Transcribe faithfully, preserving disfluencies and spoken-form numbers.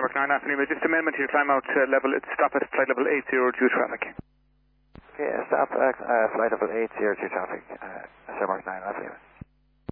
Mark nine, afternoon. Just amendment to your climb out uh, level. It's stop at flight level eight zero due traffic. Okay, stop uh, uh, flight level eight zero due traffic. Uh, Sir Mark nine, afternoon.